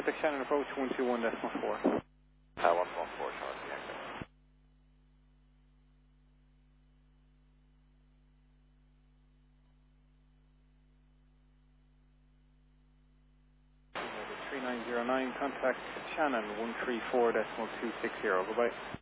contact Shannon approach 121.4. 114, Charlie, Yankee. Over 3909, contact Shannon 134.260. Goodbye.